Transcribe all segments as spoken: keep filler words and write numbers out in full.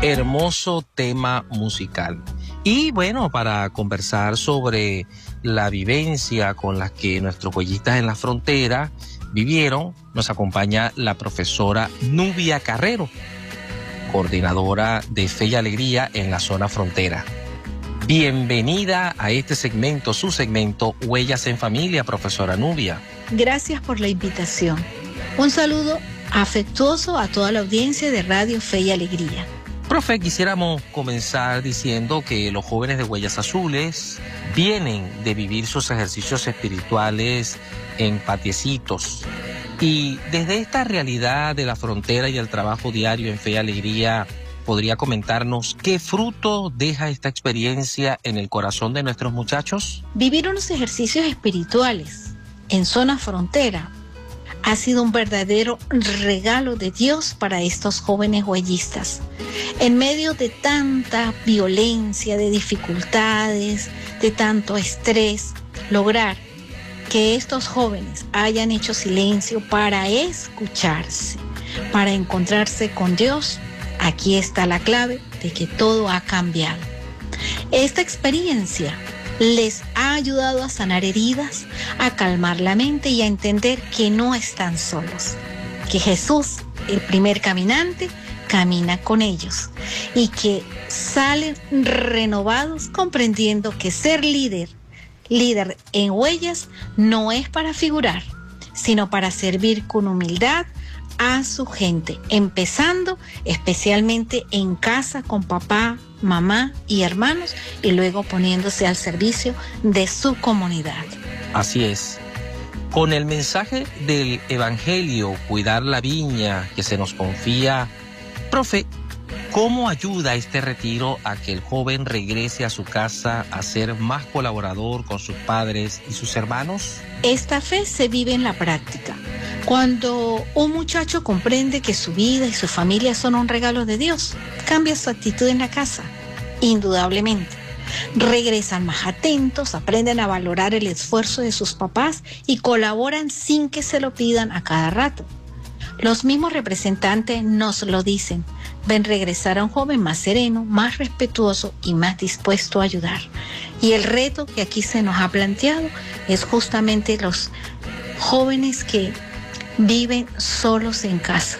Hermoso tema musical. Y bueno, para conversar sobre la vivencia con la que nuestros huellistas en la frontera vivieron, nos acompaña la profesora Nubia Carrero, coordinadora de Fe y Alegría en la zona frontera. Bienvenida a este segmento, su segmento Huellas en Familia, profesora Nubia. Gracias por la invitación. Un saludo afectuoso a toda la audiencia de Radio Fe y Alegría. Profe, quisiéramos comenzar diciendo que los jóvenes de Huellas Azules vienen de vivir sus ejercicios espirituales en patiecitos. Y desde esta realidad de la frontera y el trabajo diario en Fe y Alegría, ¿podría comentarnos qué fruto deja esta experiencia en el corazón de nuestros muchachos? Vivir unos ejercicios espirituales en zona frontera ha sido un verdadero regalo de Dios para estos jóvenes huellistas. En medio de tanta violencia, de dificultades, de tanto estrés, lograr que estos jóvenes hayan hecho silencio para escucharse, para encontrarse con Dios, aquí está la clave de que todo ha cambiado. Esta experiencia les ha ayudado a sanar heridas, a calmar la mente y a entender que no están solos, que Jesús, el primer caminante, camina con ellos y que salen renovados comprendiendo que ser líder, líder en Huellas no es para figurar, sino para servir con humildad a su gente, empezando especialmente en casa con papá, mamá y hermanos y luego poniéndose al servicio de su comunidad. Así es. Con el mensaje del Evangelio, cuidar la viña que se nos confía, profe, ¿cómo ayuda este retiro a que el joven regrese a su casa a ser más colaborador con sus padres y sus hermanos? Esta fe se vive en la práctica. Cuando un muchacho comprende que su vida y su familia son un regalo de Dios, cambia su actitud en la casa, indudablemente. Regresan más atentos, aprenden a valorar el esfuerzo de sus papás y colaboran sin que se lo pidan a cada rato. Los mismos representantes nos lo dicen. Ven regresar a un joven más sereno, más respetuoso y más dispuesto a ayudar. Y el reto que aquí se nos ha planteado es justamente los jóvenes que viven solos en casa.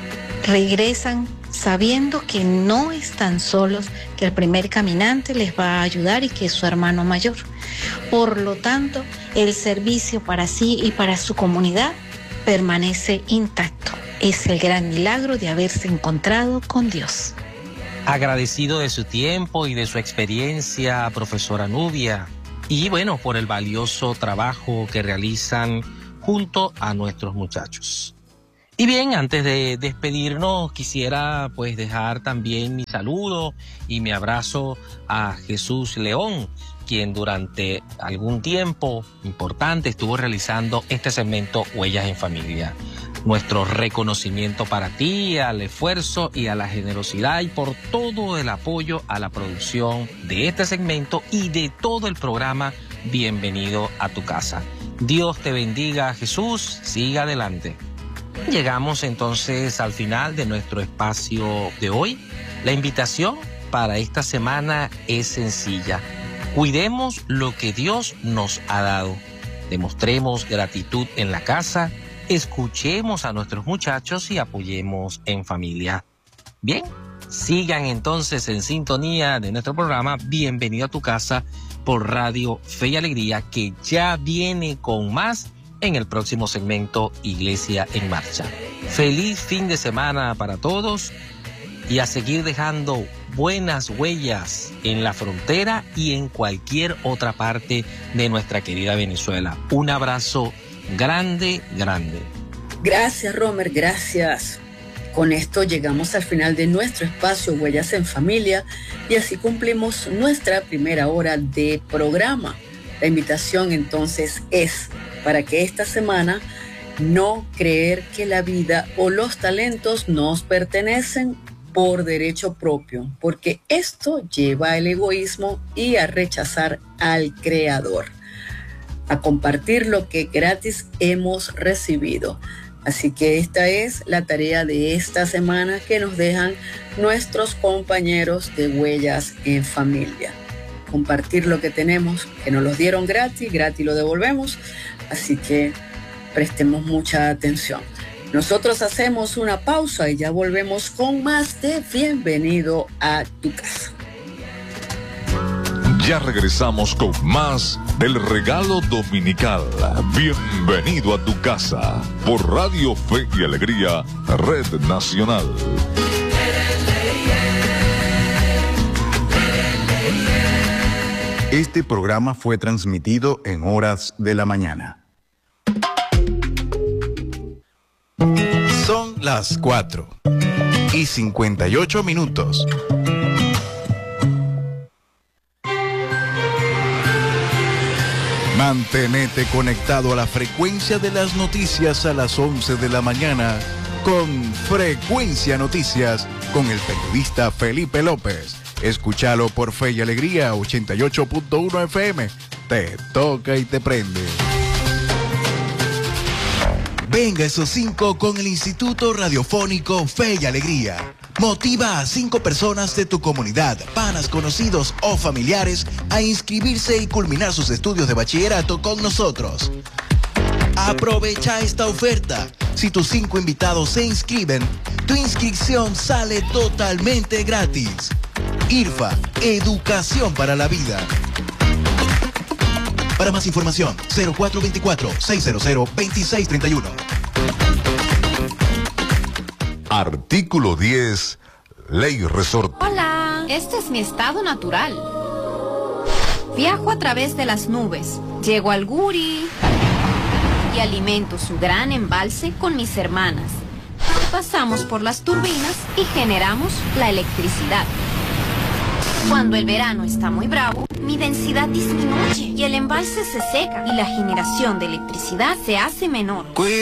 Regresan sabiendo que no están solos, que el primer caminante les va a ayudar y que es su hermano mayor. Por lo tanto, el servicio para sí y para su comunidad permanece intacto. Es el gran milagro de haberse encontrado con Dios. Agradecido de su tiempo y de su experiencia, profesora Nubia, y bueno, por el valioso trabajo que realizan junto a nuestros muchachos. Y bien, antes de despedirnos, quisiera pues dejar también mi saludo y mi abrazo a Jesús León, quien durante algún tiempo importante estuvo realizando este segmento Huellas en Familia. Nuestro reconocimiento para ti, al esfuerzo y a la generosidad y por todo el apoyo a la producción de este segmento y de todo el programa Bienvenido a tu casa. Dios te bendiga, Jesús, siga adelante. Llegamos entonces al final de nuestro espacio de hoy. La invitación para esta semana es sencilla. Cuidemos lo que Dios nos ha dado. Demostremos gratitud en la casa, escuchemos a nuestros muchachos y apoyemos en familia. Bien, sigan entonces en sintonía de nuestro programa Bienvenido a tu casa por Radio Fe y Alegría, que ya viene con más en el próximo segmento Iglesia en Marcha. Feliz fin de semana para todos y a seguir dejando buenas huellas en la frontera y en cualquier otra parte de nuestra querida Venezuela. Un abrazo grande, grande. Gracias, Romer, gracias. Con esto llegamos al final de nuestro espacio Huellas en Familia y así cumplimos nuestra primera hora de programa. La invitación entonces es para que esta semana no creer que la vida o los talentos nos pertenecen por derecho propio, porque esto lleva al egoísmo y a rechazar al Creador, a compartir lo que gratis hemos recibido. Así que esta es la tarea de esta semana que nos dejan nuestros compañeros de Huellas en Familia. Compartir lo que tenemos, que nos los dieron gratis, gratis lo devolvemos, así que prestemos mucha atención. Nosotros hacemos una pausa y ya volvemos con más de Bienvenido a tu casa. Ya regresamos con más del regalo dominical. Bienvenido a tu casa por Radio Fe y Alegría, Red Nacional. Este programa fue transmitido en horas de la mañana. Son las cuatro y cincuenta y ocho minutos. Mantenete conectado a la frecuencia de las noticias a las once de la mañana con Frecuencia Noticias con el periodista Felipe López. Escúchalo por Fe y Alegría ochenta y ocho punto uno F M. Te toca y te prende. Venga esos cinco con el Instituto Radiofónico Fe y Alegría. Motiva a cinco personas de tu comunidad, panas, conocidos o familiares a inscribirse y culminar sus estudios de bachillerato con nosotros. Aprovecha esta oferta. Si tus cinco invitados se inscriben, tu inscripción sale totalmente gratis. I R F A, Educación para la Vida. Para más información, cero cuatro dos cuatro, seis cero cero, dos seis tres uno. Artículo diez, Ley Resort. Hola, este es mi estado natural. Viajo a través de las nubes, llego al Guri y alimento su gran embalse con mis hermanas. Pasamos por las turbinas y generamos la electricidad. Cuando el verano está muy bravo, mi densidad disminuye y el embalse se seca y la generación de electricidad se hace menor.